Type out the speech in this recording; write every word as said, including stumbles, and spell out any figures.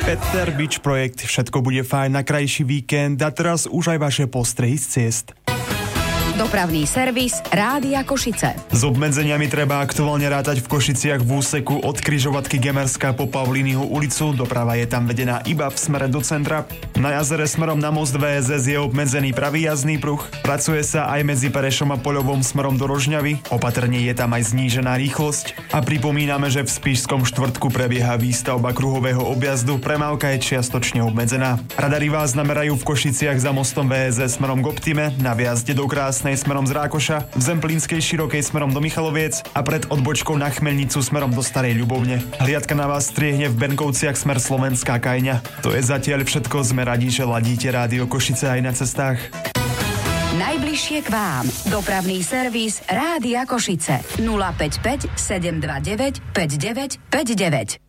Peter Beach projekt, všetko bude fajn na krajší víkend a teraz už aj vaše postrehy z ciest. Dopravný servis Rádia Košice. S obmedzeniami treba aktuálne rátať v Košiciach v úseku od križovatky Gemerská po Paulínyho ulicu. Doprava je tam vedená iba v smere do centra. Na jazere smerom na most vé es es je obmedzený pravý jazdný pruh. Pracuje sa aj medzi Perešom a Poľovom smerom do Rožňavy. Opatrne je tam aj znížená rýchlosť. A pripomíname, že v Spišskom štvrtku prebieha výstavba kruhového objazdu. Premávka je čiastočne obmedzená. Radary vás namerajú v Košiciach za mostom vé es es smerom k Optime, na viazde do Krásnej smerom z Rákoša, v Zemplínskej Širokej smerom do Michaloviec a pred odbočkou na Chmelnicu smerom do Starej Ľubovne. Hliadka na vás striehne v Benkovciach smer Slovenská Kajňa. To je zatiaľ všetko, sme radi, že ladíte Rádio Košice aj na cestách. Najbližšie k vám. Dopravný servis Rádia Košice. nula päť päť sedem dva deväť päť deväť päť deväť.